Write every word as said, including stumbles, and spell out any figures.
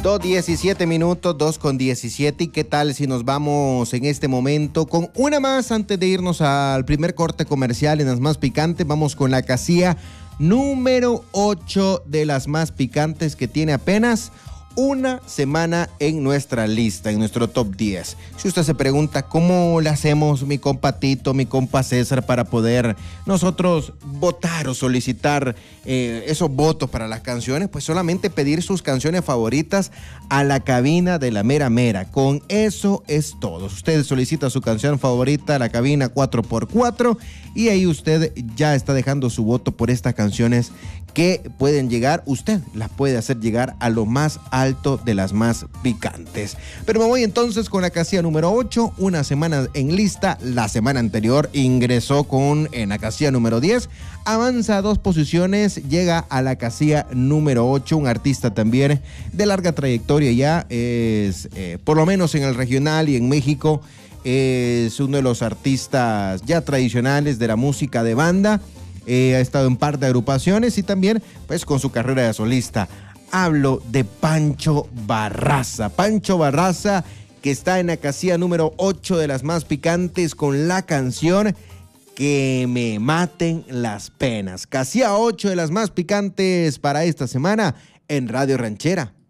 dos diecisiete minutos, dos con diecisiete. ¿Y qué tal si nos vamos en este momento con una más antes de irnos al primer corte comercial en las más picantes? Vamos con la casilla número ocho de las más picantes, que tiene apenas una semana en nuestra lista, en nuestro top diez. Si usted se pregunta cómo le hacemos, mi compa Tito, mi compa César, para poder nosotros votar o solicitar eh, esos votos para las canciones, pues solamente pedir sus canciones favoritas a la cabina de la mera mera. Con eso es todo. Usted solicita su canción favorita a la cabina cuatro por cuatro y ahí usted ya está dejando su voto por estas canciones que pueden llegar, usted las puede hacer llegar a lo más alto de las más picantes. Pero me voy entonces con la casilla número ocho, una semana en lista. La semana anterior ingresó con en la casilla número diez, avanza dos posiciones, llega a la casilla número ocho, un artista también de larga trayectoria ya, es eh, por lo menos en el regional y en México, es uno de los artistas ya tradicionales de la música de banda. Eh, ha estado en par de agrupaciones y también pues con su carrera de solista. Hablo de Pancho Barraza. Pancho Barraza, que está en la casilla número ocho de las más picantes con la canción Que me maten las penas. Casilla ocho de las más picantes para esta semana en Radio Ranchera.